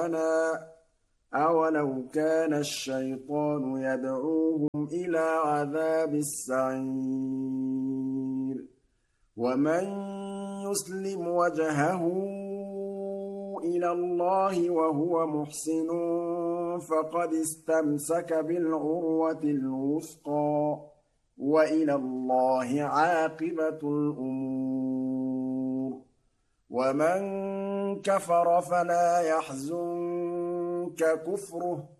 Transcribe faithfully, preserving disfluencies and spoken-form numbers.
ربنا أولو كان الشيطان يدعوهم إلى عذاب السعير ومن يسلم وجهه إلى الله وهو محسن فقد استمسك بالعروة الوثقى وإلى الله عاقبة الأمور ومن كفر فلا يحزنك كفره